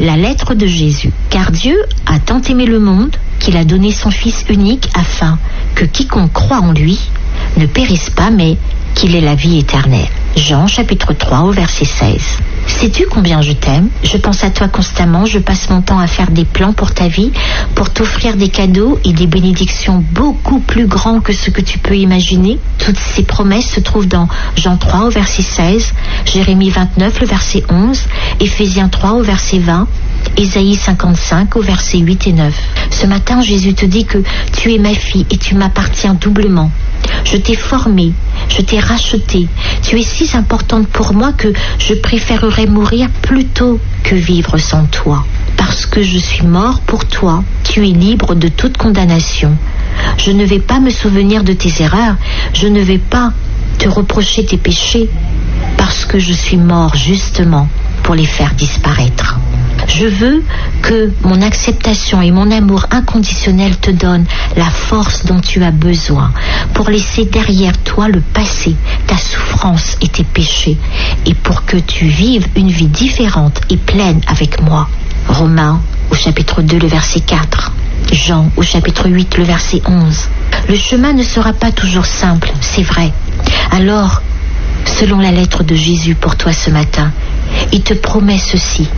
la lettre de Jésus. Car Dieu a tant aimé le monde qu'il a donné son Fils unique afin que quiconque croit en lui ne périsse pas, mais qu'il ait la vie éternelle. Jean chapitre 3 au verset 16. Sais-tu combien je t'aime? Je pense à toi constamment, je passe mon temps à faire des plans pour ta vie, pour t'offrir des cadeaux et des bénédictions beaucoup plus grands que ce que tu peux imaginer. Toutes ces promesses se trouvent dans Jean 3 au verset 16, Jérémie 29 le verset 11, Éphésiens 3 au verset 20, Ésaïe 55 au verset 8 et 9. Ce matin, Jésus te dit que tu es ma fille et tu m'appartiens doublement. Je t'ai formée, je t'ai rachetée. Tu es si importante pour moi que je préférerais mourir plutôt que vivre sans toi. Parce que je suis mort pour toi, tu es libre de toute condamnation. Je ne vais pas me souvenir de tes erreurs, je ne vais pas te reprocher tes péchés, parce que je suis mort justement pour les faire disparaître. Je veux que mon acceptation et mon amour inconditionnel te donnent la force dont tu as besoin pour laisser derrière toi le passé, ta souffrance et tes péchés, et pour que tu vives une vie différente et pleine avec moi. Romains au chapitre 2 le verset 4. Jean au chapitre 8 le verset 11. Le chemin ne sera pas toujours simple, c'est vrai. Alors, selon la lettre de Jésus pour toi ce matin, il te promet ceci.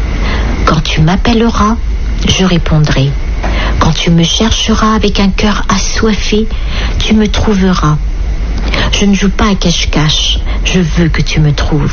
Quand tu m'appelleras, je répondrai. Quand tu me chercheras avec un cœur assoiffé, tu me trouveras. Je ne joue pas à cache-cache, je veux que tu me trouves.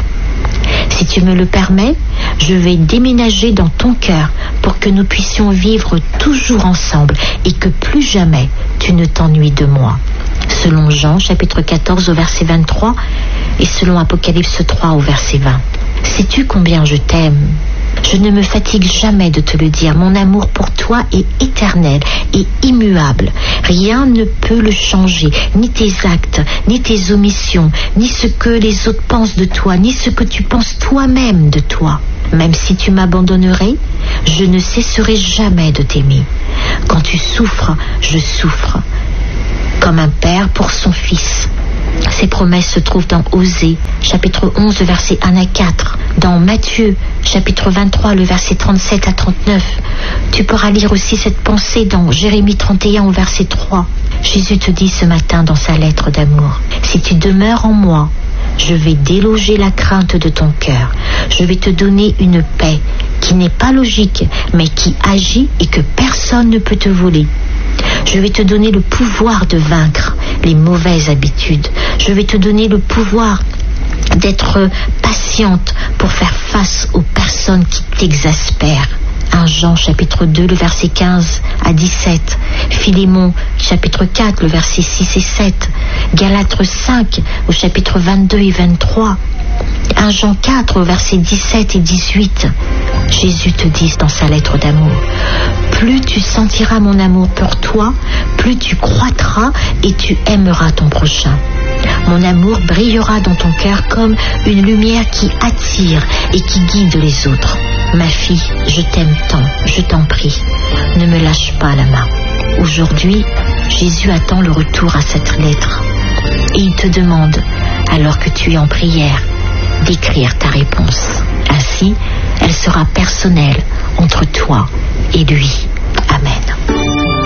Si tu me le permets, je vais déménager dans ton cœur pour que nous puissions vivre toujours ensemble et que plus jamais tu ne t'ennuies de moi. Selon Jean chapitre 14 au verset 23 et selon Apocalypse 3 au verset 20. Sais-tu combien je t'aime? Je ne me fatigue jamais de te le dire. Mon amour pour toi est éternel et immuable. Rien ne peut le changer, ni tes actes, ni tes omissions, ni ce que les autres pensent de toi, ni ce que tu penses toi-même de toi. Même si tu m'abandonnerais, je ne cesserai jamais de t'aimer. Quand tu souffres, je souffre, comme un père pour son fils. Ces promesses se trouvent dans Osée, chapitre 11, versets 1 à 4, dans Matthieu, chapitre 23, le verset 37 à 39. Tu pourras lire aussi cette pensée dans Jérémie 31, au verset 3. Jésus te dit ce matin dans sa lettre d'amour, « Si tu demeures en moi, je vais déloger la crainte de ton cœur. Je vais te donner une paix qui n'est pas logique, mais qui agit et que personne ne peut te voler. Je vais te donner le pouvoir de vaincre les mauvaises habitudes. Je vais te donner le pouvoir d'être patiente pour faire face aux personnes qui t'exaspèrent. 1 Jean chapitre 2, le verset 15 à 17. Philémon chapitre 4, le verset 6 et 7. Galates 5 au chapitre 22 et 23. 1 Jean 4 au verset 17 et 18. Jésus te dit dans sa lettre d'amour, plus tu sentiras mon amour pour toi, plus tu croîtras et tu aimeras ton prochain. Mon amour brillera dans ton cœur comme une lumière qui attire et qui guide les autres. Ma fille, je t'aime tant, je t'en prie, ne me lâche pas la main. Aujourd'hui, Jésus attend le retour à cette lettre. Et il te demande, alors que tu es en prière, d'écrire ta réponse. Ainsi, elle sera personnelle entre toi et lui. Amen.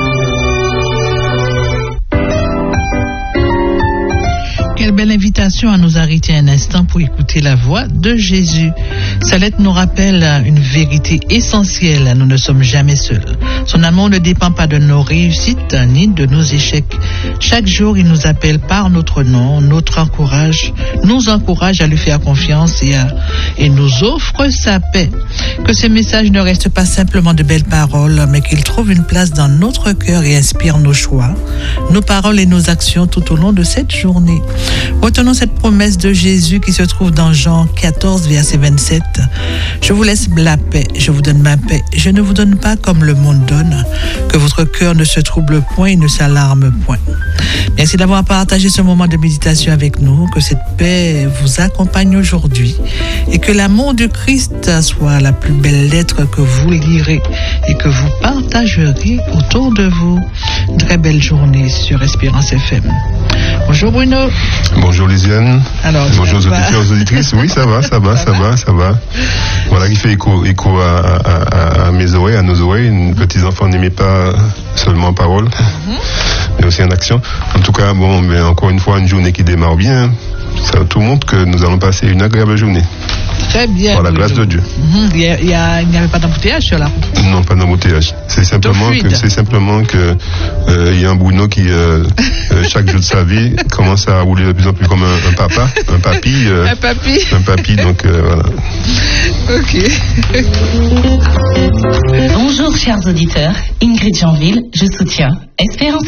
Quelle belle invitation à nous arrêter un instant pour écouter la voix de Jésus. Sa lettre nous rappelle une vérité essentielle. Nous ne sommes jamais seuls. Son amour ne dépend pas de nos réussites ni de nos échecs. Chaque jour, il nous appelle par notre nom, nous encourage à lui faire confiance et nous offre sa paix. Que ce message ne reste pas simplement de belles paroles, mais qu'il trouve une place dans notre cœur et inspire nos choix, nos paroles et nos actions tout au long de cette journée. Retenons cette promesse de Jésus qui se trouve dans Jean 14, verset 27. Je vous laisse la paix, je vous donne ma paix. Je ne vous donne pas comme le monde donne. Que votre cœur ne se trouble point et ne s'alarme point. Merci d'avoir partagé ce moment de méditation avec nous. Que cette paix vous accompagne aujourd'hui et que l'amour de Christ soit la plus belle lettre que vous lirez et que vous partagerez autour de vous. Très belle journée sur Espérance FM. Bonjour Bruno. Bonjour Lisiane. Alors, bonjour aux auditeurs et aux auditrices. Oui, ça va. Voilà qui fait écho à mes oreilles, à nos oreilles. Les petits enfants n'aimaient pas seulement en parole, mais aussi en action. En tout cas, mais encore une fois, une journée qui démarre bien. Ça tout montre que nous allons passer une agréable journée. Très bien. Par la grâce de Dieu. Il n'y avait pas d'embouteillage sur la route. Non, pas d'embouteillage. C'est simplement que il y a un Bruno qui chaque jour de sa vie commence à rouler de plus en plus comme un papy. Donc voilà. Ok. Bonjour chers auditeurs, Ingrid Janville, je soutiens Espérance